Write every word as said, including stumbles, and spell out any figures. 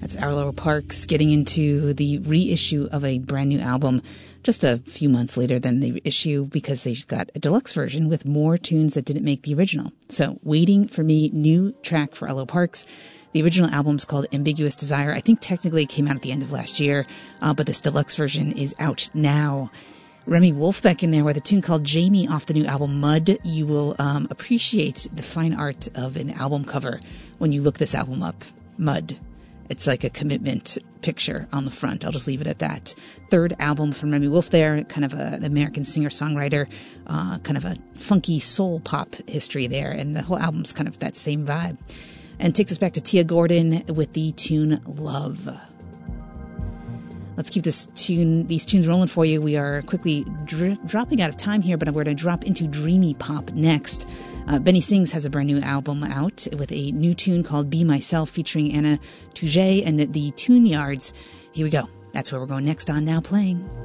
That's Arlo Parks getting into the reissue of a brand new album just a few months later than the issue because they just got a deluxe version with more tunes that didn't make the original. So Waiting for Me, new track for Arlo Parks. The original album's called Ambiguous Desire. I think technically it came out at the end of last year, uh, but this deluxe version is out now. Remy Wolfbeck in there with a tune called Jamie off the new album Mud. You will um, appreciate the fine art of an album cover when you look this album up. Mud. It's like a commitment picture on the front. I'll just leave it at that. Third album from Remy Wolf there, kind of a, an American singer-songwriter, uh, kind of a funky soul pop history there. And the whole album's kind of that same vibe. And takes us back to Tia Gordon with the tune Love. Let's keep this tune, these tunes rolling for you. We are quickly dri- dropping out of time here, but we're going to drop into dreamy pop next. Uh, Benny Sings has a brand new album out with a new tune called Be Myself featuring Anna Touget and the, the Tune Yards. Here we go. That's where we're going next on Now Playing.